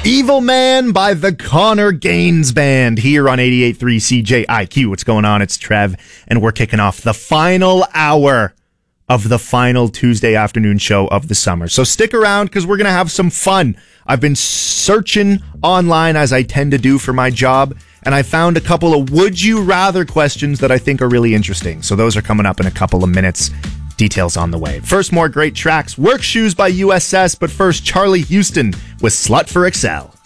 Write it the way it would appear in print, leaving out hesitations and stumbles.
Evil Man by the Connor Gaines Band here on 88.3 CJIQ. What's going on? It's Trev, and we're kicking off the final hour of the final Tuesday afternoon show of the summer. So stick around because we're going to have some fun. I've been searching online as I tend to do for my job, and I found a couple of would you rather questions that I think are really interesting. So those are coming up in a couple of minutes. Details on the way. First, more great tracks. Work Shoes by USS, but first, Charlie Houston with Slut for Excel.